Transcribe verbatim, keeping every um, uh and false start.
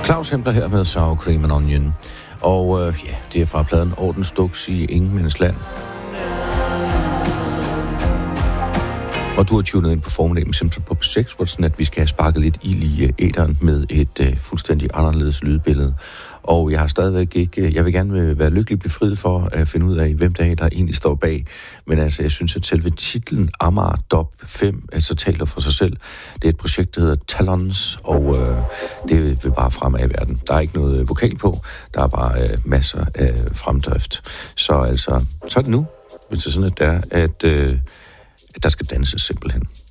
Claus Hempler her med Sour Cream and Onion. Og øh, ja, det er fra pladen Ordensduks i Ingenmandsland. Og du har tunet ind på formiddagen med Simpson på P seks, hvor det sådan, at vi skal have sparket lidt ild i æteren med et øh, fuldstændig anderledes lydbillede. Og jeg har stadigvæk ikke, jeg vil gerne være lykkelig befriet for at finde ud af, hvem der er, der egentlig står bag. Men altså, jeg synes, at selve titlen Amager Dub fem, altså taler for sig selv. Det er et projekt, der hedder Talons, og øh, det vil bare fremad i verden. Der er ikke noget vokal på, der er bare øh, masser af fremdrift. Så altså, så er det nu, hvis det sådan, at det er, at, øh, at der skal danses simpelthen.